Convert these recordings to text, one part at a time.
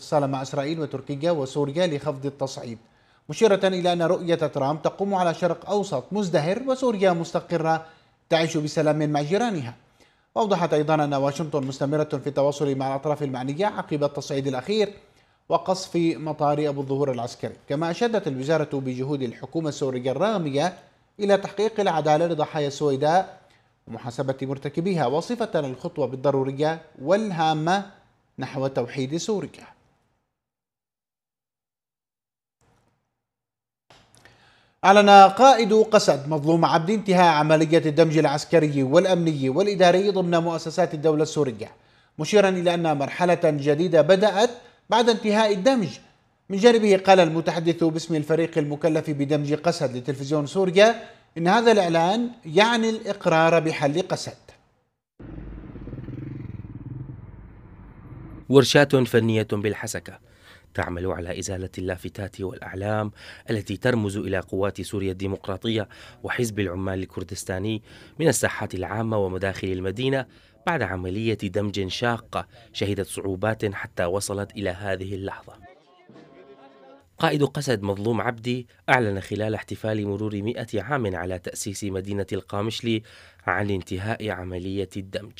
اتصالا مع إسرائيل وتركيا وسوريا لخفض التصعيد، مشيرة إلى أن رؤية ترامب تقوم على شرق أوسط مزدهر وسوريا مستقرة تعيش بسلام مع جيرانها. وأوضحت أيضا أن واشنطن مستمرة في التواصل مع الأطراف المعنية عقب التصعيد الأخير وقصف مطار أبو الظهور العسكري. كما أشادت الوزارة بجهود الحكومة السورية الراغمة إلى تحقيق العدالة لضحايا السويداء ومحاسبة مرتكبيها، وصفة الخطوة بالضرورية والهامة نحو توحيد سوريا. أعلن قائد قسد مظلوم عبدي انتهاء عملية الدمج العسكري والأمني والإداري ضمن مؤسسات الدولة السورية، مشيرا إلى أن مرحلة جديدة بدأت بعد انتهاء الدمج. من جانبه قال المتحدث باسم الفريق المكلف بدمج قسد لتلفزيون سوريا إن هذا الإعلان يعني الإقرار بحل قسد. ورشات فنية بالحسكة تعمل على إزالة اللافتات والأعلام التي ترمز إلى قوات سوريا الديمقراطية وحزب العمال الكردستاني من الساحات العامة ومداخل المدينة بعد عملية دمج شاقة شهدت صعوبات حتى وصلت إلى هذه اللحظة. قائد قسد مظلوم عبدي أعلن خلال احتفال مرور 100 عام على تأسيس مدينة القامشلي عن انتهاء عملية الدمج.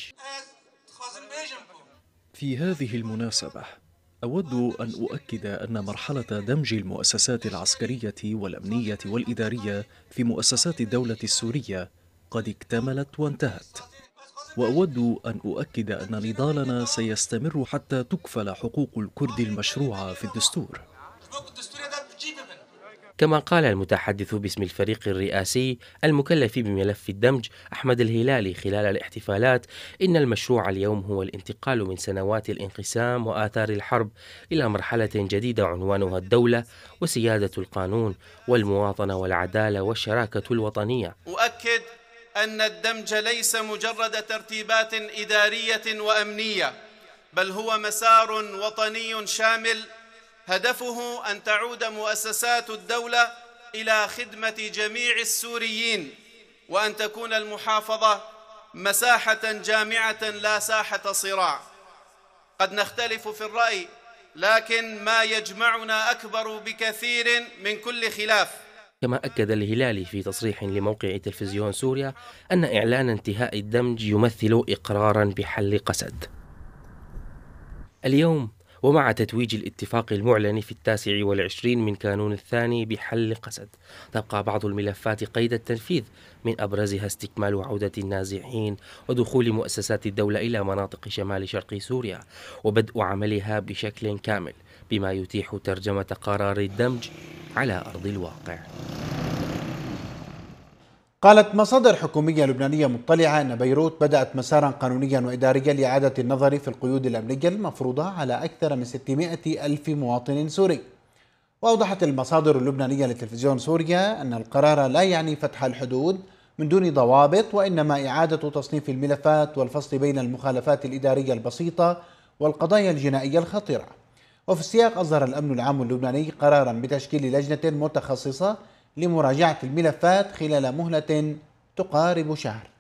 في هذه المناسبة أود أن أؤكد أن مرحلة دمج المؤسسات العسكرية والأمنية والإدارية في مؤسسات الدولة السورية قد اكتملت وانتهت، وأود أن أؤكد أن نضالنا سيستمر حتى تكفل حقوق الكرد المشروعة في الدستور. كما قال المتحدث باسم الفريق الرئاسي المكلف بملف الدمج أحمد الهلالي خلال الاحتفالات إن المشروع اليوم هو الانتقال من سنوات الانقسام وآثار الحرب إلى مرحلة جديدة عنوانها الدولة وسيادة القانون والمواطنة والعدالة والشراكة الوطنية. أؤكد أن الدمج ليس مجرد ترتيبات إدارية وأمنية، بل هو مسار وطني شامل هدفه أن تعود مؤسسات الدولة إلى خدمة جميع السوريين، وأن تكون المحافظة مساحة جامعة لا ساحة صراع. قد نختلف في الرأي، لكن ما يجمعنا أكبر بكثير من كل خلاف. كما أكد الهلالي في تصريح لموقع تلفزيون سوريا أن إعلان انتهاء الدمج يمثل إقرارا بحل قسد. اليوم ومع تتويج الاتفاق المعلن في 29 من كانون الثاني بحل قسد، تبقى بعض الملفات قيد التنفيذ، من أبرزها استكمال عودة النازحين ودخول مؤسسات الدولة إلى مناطق شمال شرق سوريا وبدء عملها بشكل كامل، بما يتيح ترجمة قرار الدمج على أرض الواقع. قالت مصادر حكومية لبنانية مطلعة أن بيروت بدأت مسارا قانونيا وإداريا لإعادة النظر في القيود الأمنية المفروضة على أكثر من 600 ألف مواطن سوري. وأوضحت المصادر اللبنانية لتلفزيون سوريا أن القرار لا يعني فتح الحدود من دون ضوابط، وإنما إعادة تصنيف الملفات والفصل بين المخالفات الإدارية البسيطة والقضايا الجنائية الخطيرة. وفي السياق أصدر الأمن العام اللبناني قرارا بتشكيل لجنة متخصصة لمراجعة الملفات خلال مهلة تقارب شهر.